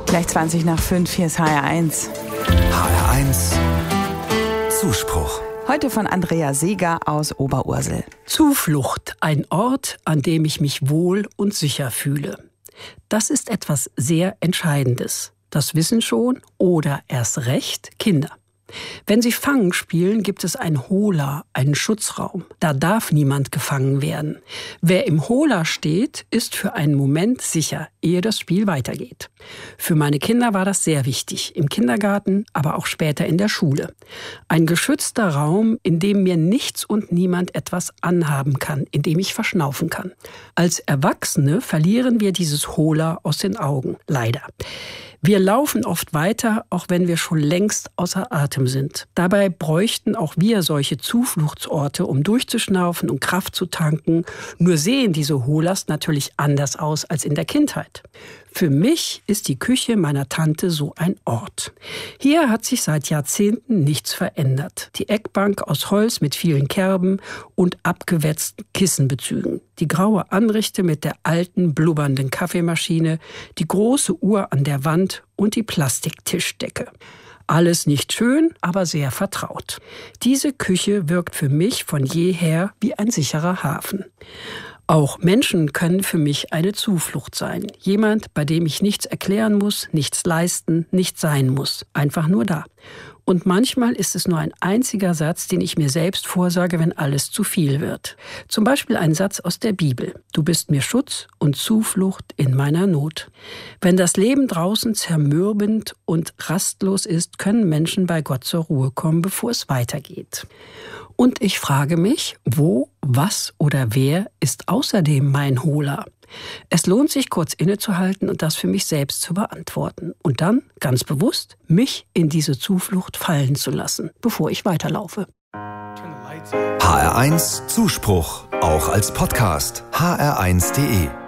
Gleich 5:20, hier ist HR1. HR1 Zuspruch. Heute von Andrea Seeger aus Oberursel. Zuflucht, ein Ort, an dem ich mich wohl und sicher fühle. Das ist etwas sehr Entscheidendes. Das wissen schon oder erst recht Kinder. Wenn sie Fangen spielen, gibt es ein Hola, einen Schutzraum. Da darf niemand gefangen werden. Wer im Hola steht, ist für einen Moment sicher, ehe das Spiel weitergeht. Für meine Kinder war das sehr wichtig, im Kindergarten, aber auch später in der Schule. Ein geschützter Raum, in dem mir nichts und niemand etwas anhaben kann, in dem ich verschnaufen kann. Als Erwachsene verlieren wir dieses Hola aus den Augen, leider. Wir laufen oft weiter, auch wenn wir schon längst außer Atem sind. Dabei bräuchten auch wir solche Zufluchtsorte, um durchzuschnaufen und Kraft zu tanken. Nur sehen diese Holas natürlich anders aus als in der Kindheit. Für mich ist die Küche meiner Tante so ein Ort. Hier hat sich seit Jahrzehnten nichts verändert. Die Eckbank aus Holz mit vielen Kerben und abgewetzten Kissenbezügen. Die graue Anrichte mit der alten, blubbernden Kaffeemaschine, die große Uhr an der Wand und die Plastiktischdecke. Alles nicht schön, aber sehr vertraut. Diese Küche wirkt für mich von jeher wie ein sicherer Hafen. Auch Menschen können für mich eine Zuflucht sein. Jemand, bei dem ich nichts erklären muss, nichts leisten, nichts sein muss. Einfach nur da. Und manchmal ist es nur ein einziger Satz, den ich mir selbst vorsage, wenn alles zu viel wird. Zum Beispiel ein Satz aus der Bibel. Du bist mir Schutz und Zuflucht in meiner Not. Wenn das Leben draußen zermürbend und rastlos ist, können Menschen bei Gott zur Ruhe kommen, bevor es weitergeht. Und ich frage mich, wo, was oder wer ist außerdem mein Hola? Es lohnt sich, kurz innezuhalten und das für mich selbst zu beantworten. Und dann, ganz bewusst, mich in diese Zuflucht fallen zu lassen, bevor ich weiterlaufe. HR1 Zuspruch, auch als Podcast. hr1.de